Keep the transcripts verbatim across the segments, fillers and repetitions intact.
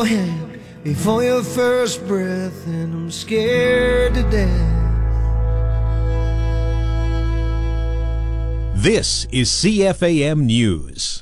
your hand before your first breath, and I'm scared to death. This is C F A M News.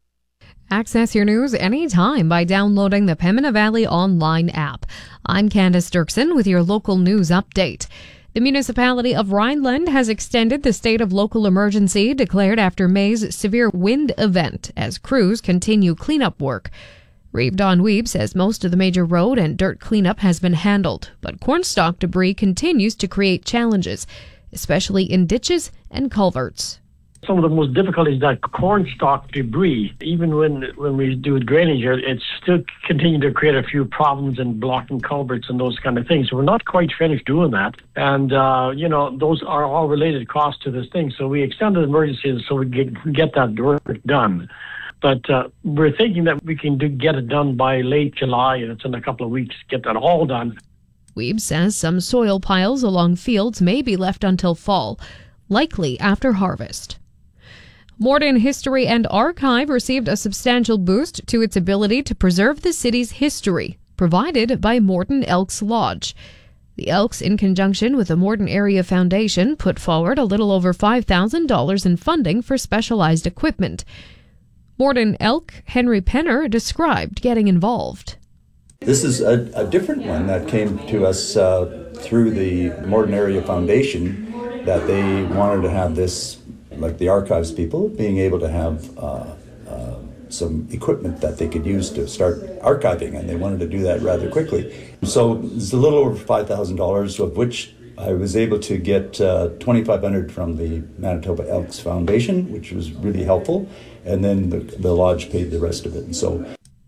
Access your news anytime by downloading the Pembina Valley Online app. I'm Candace Dirksen with your local news update. The municipality of Rhineland has extended the state of local emergency declared after May's severe wind event as crews continue cleanup work. Reeve Don Weeb says most of the major road and dirt cleanup has been handled, but cornstalk debris continues to create challenges, especially in ditches and culverts. Some of the most difficult is that cornstalk debris. Even when when we do drainage, it's still continuing to create a few problems and blocking culverts and those kind of things. So we're not quite finished doing that. And, uh, you know, those are all related costs to this thing. So we extended emergencies so we get, get that work done. But uh, we're thinking that we can do, get it done by late July, and it's in a couple of weeks, get that all done. Weeb says some soil piles along fields may be left until fall, likely after harvest. Morden History and Archive received a substantial boost to its ability to preserve the city's history, provided by Morden Elks Lodge. The Elks, in conjunction with the Morden Area Foundation, put forward a little over five thousand dollars in funding for specialized equipment. Morden Elk Henry Penner described getting involved. This is a, a different one that came to us uh, through the Morden Area Foundation, that they wanted to have this, like the archives people, being able to have uh, uh, some equipment that they could use to start archiving, and they wanted to do that rather quickly. So it's a little over five thousand dollars, of which I was able to get uh, twenty-five hundred dollars from the Manitoba Elks Foundation, which was really helpful, and then the, the lodge paid the rest of it. And so.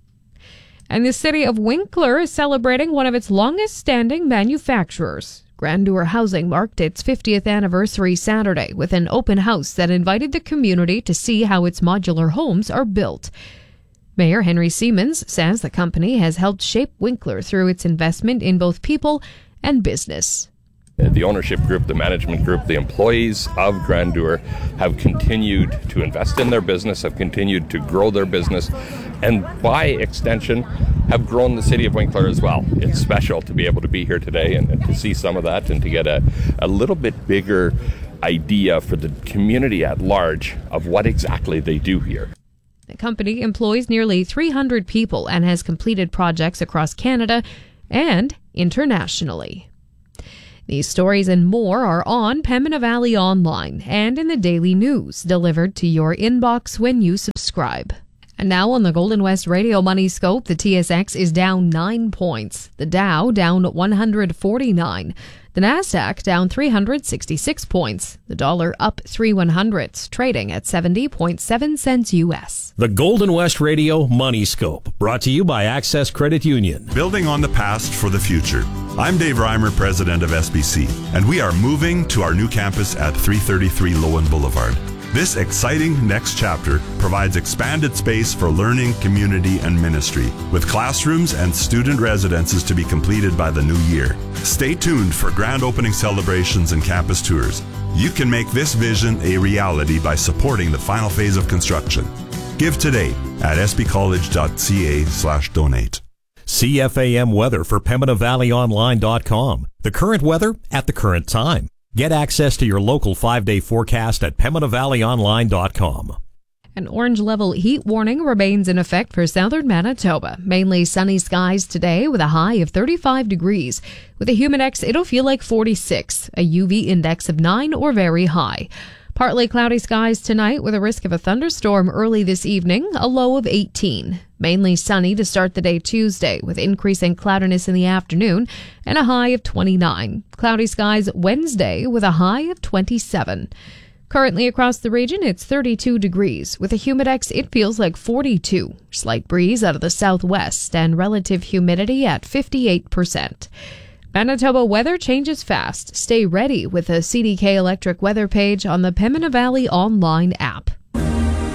And the city of Winkler is celebrating one of its longest-standing manufacturers. Grandeur Housing marked its fiftieth anniversary Saturday with an open house that invited the community to see how its modular homes are built. Mayor Henry Siemens says the company has helped shape Winkler through its investment in both people and business. The ownership group, the management group, the employees of Grandeur have continued to invest in their business, have continued to grow their business, and by extension have grown the city of Winkler as well. It's special to be able to be here today and, and to see some of that and to get a, a little bit bigger idea for the community at large of what exactly they do here. The company employs nearly three hundred people and has completed projects across Canada and internationally. These stories and more are on Pembina Valley Online and in the Daily News, delivered to your inbox when you subscribe. And now on the Golden West Radio Money Scope, the T S X is down nine points. The Dow down one hundred forty-nine. The Nasdaq down three hundred sixty-six points. The dollar up three one hundredths, trading at seventy point seven cents U S. The Golden West Radio Money Scope, brought to you by Access Credit Union. Building on the past for the future. I'm Dave Reimer, president of S B C, and we are moving to our new campus at three thirty-three Lowen Boulevard. This exciting next chapter provides expanded space for learning, community, and ministry, with classrooms and student residences to be completed by the new year. Stay tuned for grand opening celebrations and campus tours. You can make this vision a reality by supporting the final phase of construction. Give today at sbcollege.ca slash donate. C F A M weather for Pembina Valley Online dot com. The current weather at the current time. Get access to your local five-day forecast at Pembina Valley Online dot com. An orange level heat warning remains in effect for southern Manitoba. Mainly sunny skies today with a high of thirty-five degrees. With a humidex, it'll feel like forty-six, a U V index of nine or very high. Partly cloudy skies tonight with a risk of a thunderstorm early this evening, a low of eighteen. Mainly sunny to start the day Tuesday with increasing cloudiness in the afternoon and a high of twenty-nine. Cloudy skies Wednesday with a high of twenty-seven. Currently across the region, it's thirty-two degrees. With a humidex, it feels like forty-two. Slight breeze out of the southwest and relative humidity at fifty-eight percent. Manitoba weather changes fast. Stay ready with the C D K Electric weather page on the Pembina Valley Online app.